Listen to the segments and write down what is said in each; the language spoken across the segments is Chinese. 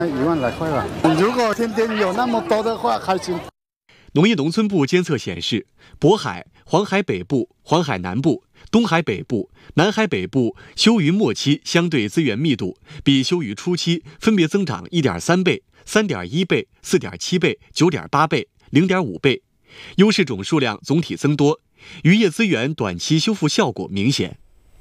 1万来块吧。如果天天有那么多的话，开心。 农业农村部监测显示，渤海、黄海北部、黄海南部、东海北部、南海北部休渔末期相对资源密度比休渔初期分别增长 1.3 倍、3.1倍、4.7倍、9.8倍、0.5倍，优势种数量总体增多，渔业资源短期修复效果明显。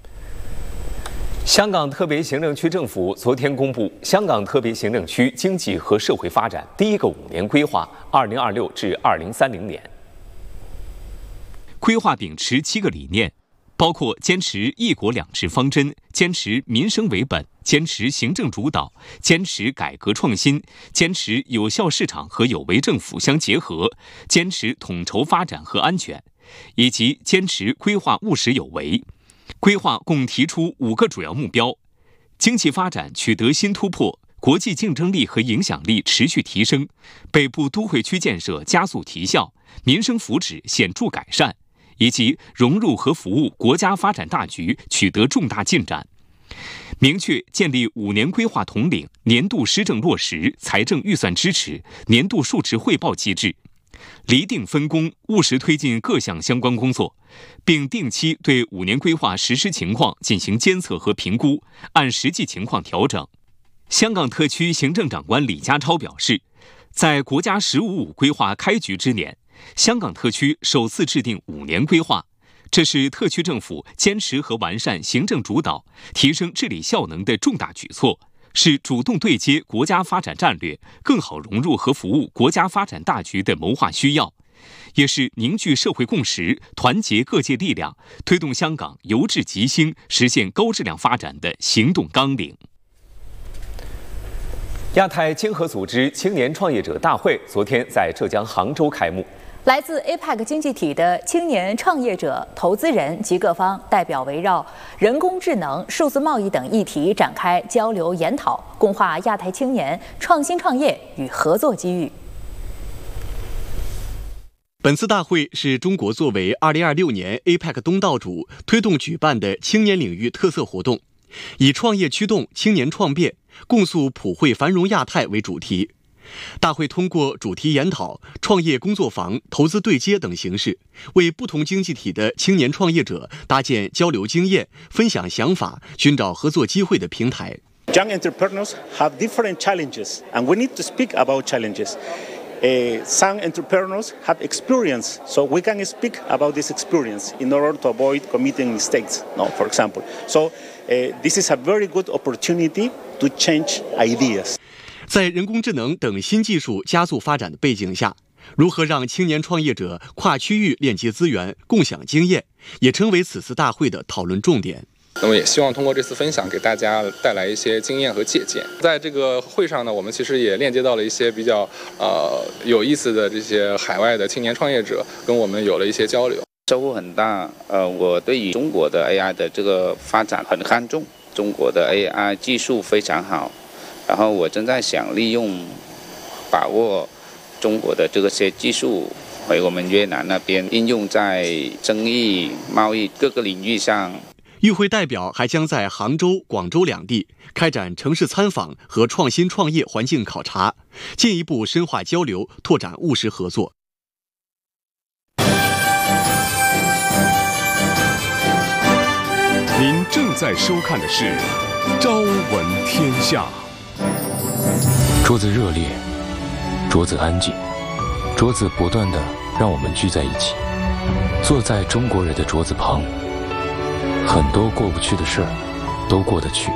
香港特别行政区政府昨天公布香港特别行政区经济和社会发展第一个5年规划2026至2030年。 规划秉持7个理念，包括坚持一国两制方针，坚持民生为本，坚持行政主导，坚持改革创新，坚持有效市场和有为政府相结合，坚持统筹发展和安全，以及坚持规划务实有为。规划共提出5个主要目标：经济发展取得新突破，国际竞争力和影响力持续提升，北部都会区建设加速提效，民生福祉显著改善，以及融入和服务国家发展大局取得重大进展。明确建立5年规划统领、年度施政落实、财政预算支持、年度数值汇报机制，厘定分工，务实推进各项相关工作，并定期对5年规划实施情况进行监测和评估，按实际情况调整。香港特区行政长官李家超表示，在国家“15+5”规划开局之年，香港特区首次制定5年规划，这是特区政府坚持和完善行政主导、提升治理效能的重大举措，是主动对接国家发展战略，更好融入和服务国家发展大局的谋划需要，也是凝聚社会共识、团结各界力量，推动香港由治及兴、实现高质量发展的行动纲领。 亚太经合组织青年创业者大会昨天在浙江杭州开幕。 来自 APEC 经济体的青年创业者、投资人及各方代表围绕人工智能、数字贸易等议题展开交流研讨，共话亚太青年创新创业与合作机遇。 本次大会是中国作为2026年 APEC 东道主推动举办的青年领域特色活动，以创业驱动青年创变，共塑普惠繁荣亚太为主题。大会通过主题研讨、创业工作坊、投资对接等形式，为不同经济体的青年创业者搭建交流经验、分享想法、寻找合作机会的平台。 Young entrepreneurs have different challenges, and we need to speak about challenges. Some entrepreneurs have experience, so we can speak about this experience in order to avoid committing mistakes, for example. So this is a very good opportunity to change ideas. 在人工智能等新技术加速发展的背景下，如何让青年创业者跨区域链接资源、共享经验，也成为此次大会的讨论重点。 那么也希望通过这次分享，给大家带来一些经验和借鉴。在这个会上呢，我们其实也链接到了一些比较有意思的这些海外的青年创业者，跟我们有了一些交流， 收获很大。我对于中国的 AI 的这个发展很看重，中国的 AI 技术非常好。 然后我正在想利用、把握中国的这些技术，回我们越南那边应用在生意、贸易各个领域上。 与会代表还将在杭州、广州两地开展城市参访和创新创业环境考察，进一步深化交流，拓展务实合作。 您正在收看的是《朝闻天下》。 桌子热烈，桌子安静，桌子不断地让我们聚在一起，坐在中国人的桌子旁，很多过不去的事儿都过得去。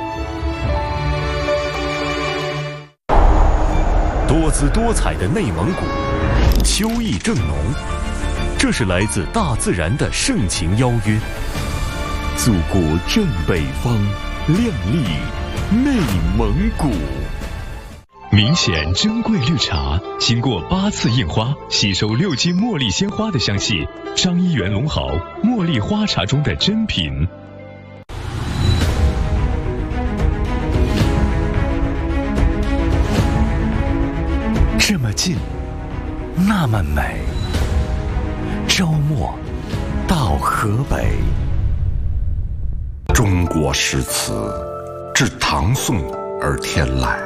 多姿多彩的内蒙古，秋意正浓，这是来自大自然的盛情邀约。祖国正北方，亮丽内蒙古。 明显珍贵绿茶，经过8次印花，吸收6斤茉莉鲜花的香气，张一元龙豪茉莉花茶中的珍品。 这么近，那么美。朝末到河北， 中国诗词自唐宋而天来。